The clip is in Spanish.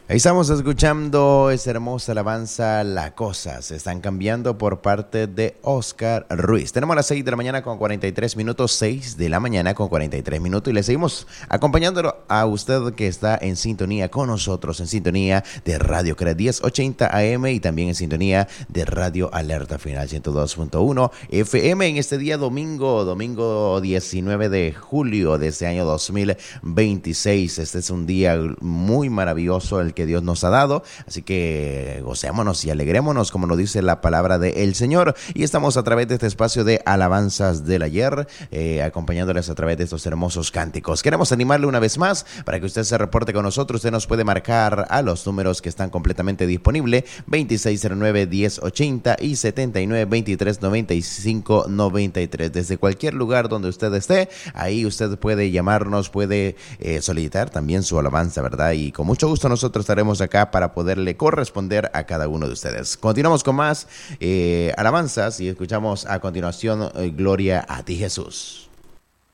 Ahí estamos escuchando esa hermosa alabanza, La Cosa. Se están cambiando por parte de Oscar Ruiz. Tenemos las 6 de la mañana con 43 minutos, 6 de la mañana con 43 minutos. Y le seguimos acompañándolo a usted que está en sintonía con nosotros, en sintonía de Radio CRE 1080 AM y también en sintonía de Radio Alerta Final 102.1 FM en este día domingo 19 de julio de este año 2026. Este es un día muy maravilloso el que Dios nos ha dado, así que gocémonos y alegrémonos como nos dice la palabra del Señor, y estamos a través de este espacio de alabanzas del ayer, acompañándoles a través de estos hermosos cánticos. Queremos animarle una vez más para que usted se reporte con nosotros. Usted nos puede marcar a los números que están completamente disponibles, 2609-1080 y 7923-9593. Desde cualquier lugar donde usted esté, ahí usted puede llamarnos, puede solicitar también su alabanza, ¿verdad? Y con mucho gusto nosotros estaremos acá para poderle corresponder a cada uno de ustedes. Continuamos con más alabanzas y escuchamos a continuación Gloria a ti, Jesús.